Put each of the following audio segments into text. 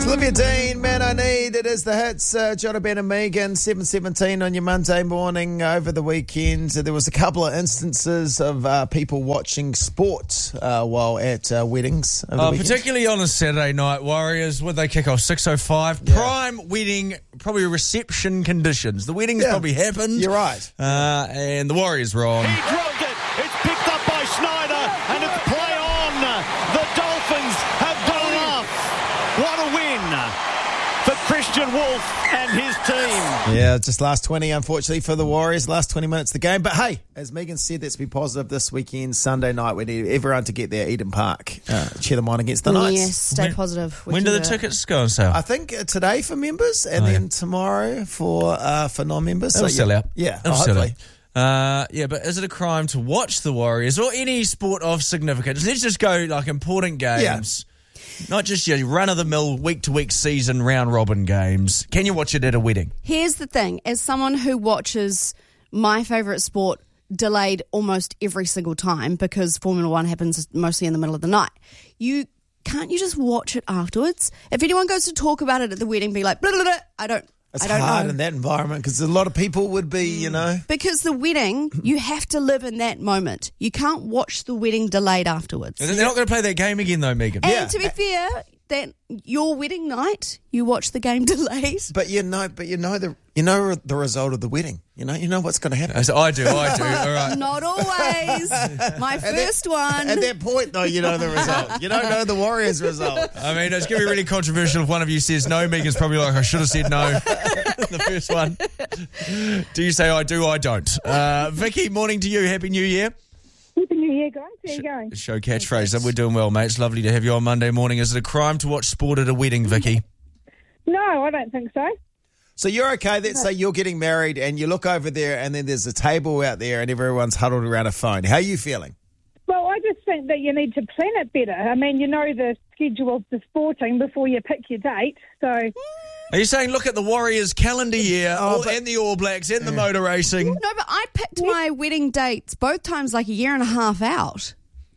Olivia Dean, Man I Need. It is the hits. Jonah Ben and Megan, 7:17 on your Monday morning. Over the weekend, there was a couple of instances of people watching sport while at weddings. Over the weekend. Particularly on a Saturday night, Warriors, would they kick off 6:05? Yeah. Prime wedding, probably reception conditions. The wedding's probably happened. You're right. And the Warriors were on. He dropped it. It's picked up by Schneider, and it's play on. The Dolphins have done enough. What a win for Christian Wolf and his team. Yeah, just last 20, unfortunately, for the Warriors. Last 20 minutes of the game. But hey, as Megan said, let's be positive this weekend, Sunday night. We need everyone to get there, Eden Park. Cheer them on against the Knights. Yes, stay positive. When do the tickets go on sale? I think today for members and then tomorrow for non-members. It'll sell out. Yeah, It'll sell hopefully. out. But is it a crime to watch the Warriors or any sport of significance? Let's just go like important games. Not just your run-of-the-mill, week-to-week season round-robin games. Can you watch it at a wedding? Here's the thing. As someone who watches my favourite sport delayed almost every single time because Formula One happens mostly in the middle of the night, can't you just watch it afterwards? If anyone goes to talk about it at the wedding, be like, blah, blah, blah, I don't hard know. in that environment because a lot of people would be, Because the wedding, you have to live in that moment. You can't watch the wedding delayed afterwards. They're not going to play that game again, though, Megan. And to be fair, that your wedding night, you watch the game delayed. But you know the result of the wedding. You know what's going to happen. I do. All right. Not always. My first one. At that point, though, you know the result. You don't know the Warriors' result. I mean, it's going to be really controversial if one of you says no. Megan's probably like, I should have said no. The first one. Do you say I do? I don't. Vicky, morning to you. Happy New Year. Happy New Year, guys. How you going? Show catchphrase. We're doing well, mate. It's lovely to have you on Monday morning. Is it a crime to watch sport at a wedding, Vicky? No, I don't think so. So you're okay. Let's say you're getting married and you look over there and then there's a table out there and everyone's huddled around a phone. How are you feeling? Well, I just think that you need to plan it better. I mean, you know the schedule of the sporting before you pick your date. So, Are you saying look at the Warriors calendar year and the All Blacks and the motor racing? No, but I picked my wedding dates both times like a year and a half out.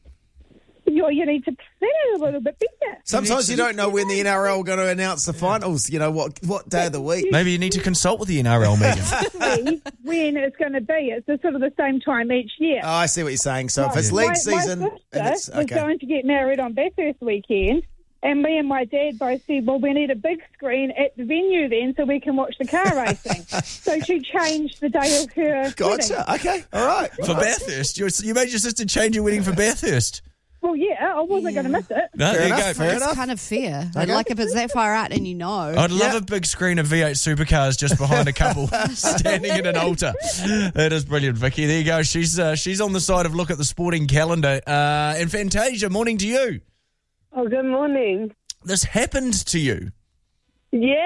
you need to plan it a little bit better. Sometimes you don't know when the NRL are going to announce the finals. You know, what day of the week. Maybe you need to consult with the NRL, Megan. When it's going to be. It's sort of the same time each year. Oh, I see what you're saying. So if it's league season... My sister was going to get married on Bathurst weekend, and me and my dad both said, well, we need a big screen at the venue then so we can watch the car racing. So she changed the day of her Gotcha. wedding. Okay. All right. For Bathurst? You made your sister change your wedding for Bathurst? Well, yeah, I wasn't going to miss it. No, Fair there enough, you go. fair It's enough. kind of fair. Okay. Like if it's that far out and you know. I'd love a big screen of V8 supercars just behind a couple standing at an altar. That is brilliant, Vicky. There you go. She's on the side of look at the sporting calendar. And Fantasia, morning to you. Oh, good morning. This happened to you. Yeah.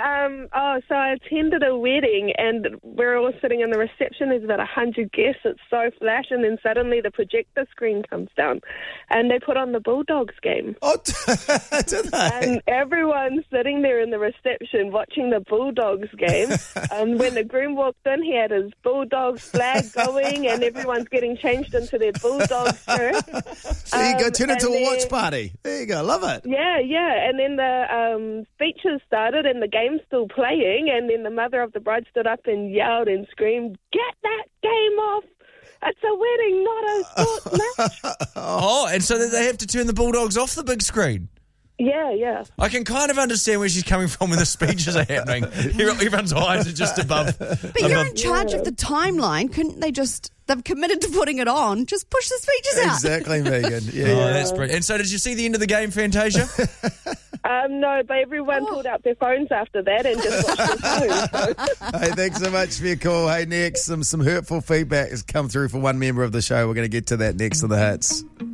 So I attended a wedding, and we're all sitting in the reception. There's about 100 guests. It's so flash, and then suddenly the projector screen comes down, and they put on the Bulldogs game. Oh, did they? And everyone's sitting there in the reception watching the Bulldogs game. When the groom walked in, he had his Bulldogs flag going, and everyone's getting changed into their Bulldogs shirt. There you go. Turn it into and a watch then- party. There you go. Love it. Yeah. And then the speeches started and the game's still playing, and then the mother of the bride stood up and yelled and screamed, "Get that game off! It's a wedding, not a sports match." Oh, and so they have to turn the Bulldogs off the big screen. Yeah. I can kind of understand where she's coming from when the speeches are happening. Everyone's eyes are just above. But you're in charge of the timeline. Couldn't they just... They've committed to putting it on. Just push the speeches out. Exactly, Megan. Yeah. Oh, that's brilliant. And so did you see the end of the game, Fantasia? No, but everyone pulled out their phones after that and just watched their phones. Hey, thanks so much for your call. Hey, next, some hurtful feedback has come through for one member of the show. We're going to get to that next on the Hits.